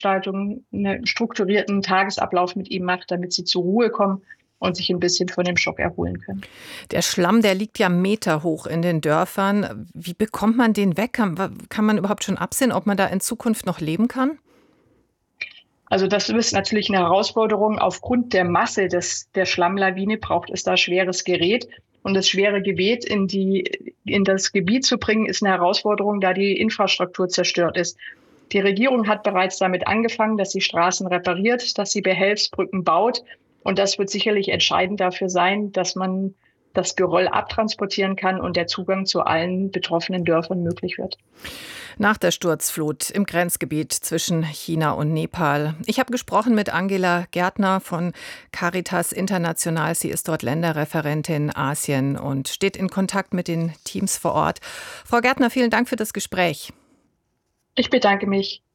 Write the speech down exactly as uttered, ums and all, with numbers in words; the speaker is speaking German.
Tagesgestaltung, 'ne strukturierten Tagesablauf mit ihm macht, damit sie zur Ruhe kommen und sich 'n bisschen von dem Schock erholen können. Der Schlamm, der liegt ja meterhoch in den Dörfern. Wie bekommt man den weg? Kann wa kann man überhaupt schon absehen, ob man da in Zukunft noch leben kann? Also, das ist natürlich 'ne Herausforderung. Aufgrund der Masse des der Schlammlawine braucht es da schweres Gerät. Und das schwere Gerät in die in das Gebiet zu bringen, ist 'ne Herausforderung, da die Infrastruktur zerstört ist. Die Regierung hat bereits damit angefangen, dass sie Straßen repariert, dass sie Behelfsbrücken baut. Und das wird sicherlich entscheidend dafür sein, dass man das Geröll abtransportieren kann und der Zugang zu allen betroffenen Dörfern möglich wird. Nach der Sturzflut im Grenzgebiet zwischen China und Nepal. Ich habe gesprochen mit Angela Gärtner von Caritas International. Sie ist dort Länderreferentin Asien und steht in Kontakt mit den Teams vor Ort. Frau Gärtner, vielen Dank für das Gespräch. Ich bedanke mich.